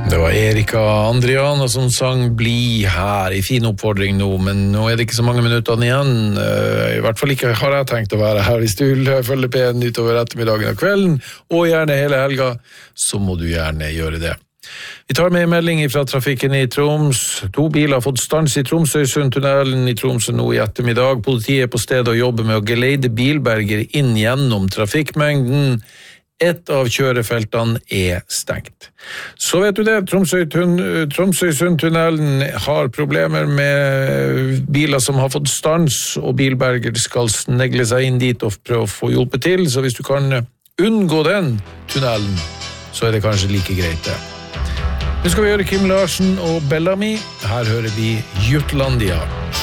Det var Erika Andriana som sang Bli her I fin oppfordring nå, men nå det ikke så mange minutter igjen. I hvert fall ikke har jeg tenkt å være her. Hvis du vil følge P1 utover ettermiddagen og kvelden, og gjerne hele helga, så må du gjerne gjøre det. Vi tar med en melding fra trafikken I Troms. 2 biler har fått stans I Tromsøysundtunnelen I Tromsø nå I ettermiddag. Politiet på stedet og jobber med å geleide bilberger inn gjennom trafikkmengden. Et av kjørefeltene stengt. Så vet du det, Tromsøysundtunnelen har problemer med biler som har fått stans, og bilberger skal snegle seg inn dit og prøve å få hjulpet til, så hvis du kan unngå den tunnelen, så det kanskje like greit det. Nå skal vi høre Kim Larsen og Bellamy. Her hører vi Jutlandia.